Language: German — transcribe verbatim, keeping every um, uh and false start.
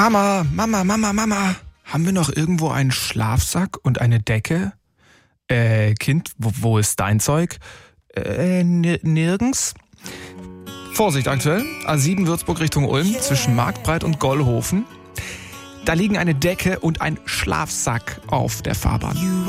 Mama, Mama, Mama, Mama. Haben wir noch irgendwo einen Schlafsack und eine Decke? Äh, Kind, wo, wo ist dein Zeug? Äh, nirgends. Vorsicht aktuell. A sieben Würzburg Richtung Ulm zwischen Marktbreit und Gollhofen. Da liegen eine Decke und ein Schlafsack auf der Fahrbahn.